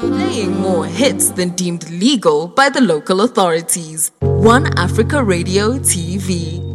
Playing more hits than deemed legal by the local authorities. One Africa Radio TV.